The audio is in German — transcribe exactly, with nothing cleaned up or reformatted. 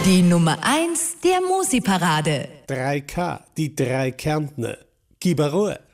Die Nummer eins der Musi-Parade. drei K, die drei Kärntner. Gib Ruhe.